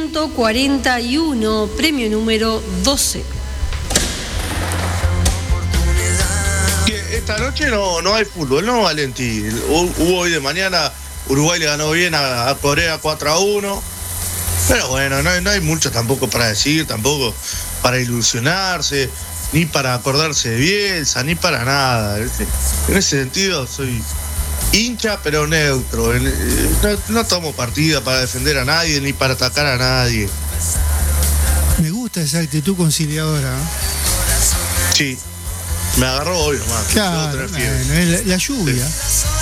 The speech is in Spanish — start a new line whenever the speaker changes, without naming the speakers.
141, premio número 12.
Esta noche no hay fútbol, ¿no, Valentí? Hubo hoy de mañana, Uruguay le ganó bien a Corea 4-1. Pero bueno, no hay mucho tampoco para decir, tampoco para ilusionarse, ni para acordarse de Bielsa, ni para nada. En ese sentido soy hincha pero neutro. No tomo partida para defender a nadie ni para atacar a nadie.
Me gusta esa actitud conciliadora.
Sí, me agarró hoy nomás.
Claro, bueno, la lluvia.
Sí.